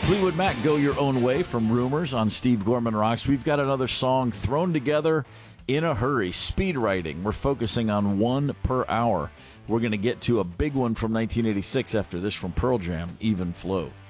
Fleetwood Mac, Go Your Own Way from Rumors on Steve Gorman Rocks. We've got another song thrown together in a hurry. Speed writing. We're focusing on one per hour. We're going to get to a big one from 1986 after this from Pearl Jam, Even Flow.